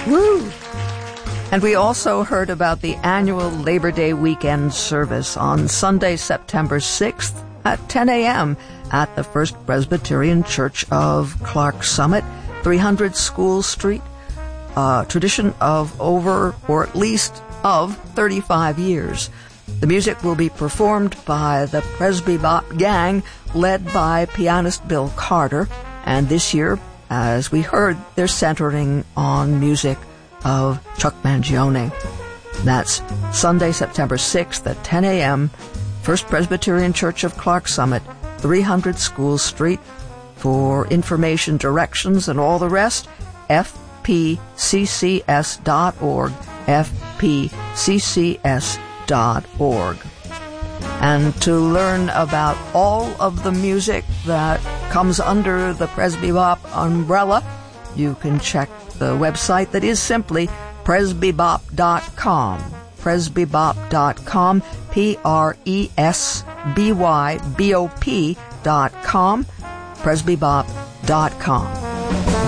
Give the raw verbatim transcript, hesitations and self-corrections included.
Woo! And we also heard about the annual Labor Day weekend service on Sunday, September sixth at ten a.m. at the First Presbyterian Church of Clark Summit, three hundred School Street, a tradition of over, or at least of, thirty-five years. The music will be performed by the Presby Bop Gang, led by pianist Bill Carter, and this year, as we heard, they're centering on music of Chuck Mangione. That's Sunday, September sixth at ten a.m., First Presbyterian Church of Clark Summit, three hundred School Street. For information, directions, and all the rest, f p c c s dot org, f p c c s dot org. And to learn about all of the music that comes under the Presby Bop umbrella, you can check the website that is simply presby bop dot com. presby bop dot com, P R E S B Y B O P dot com, presby bop dot com.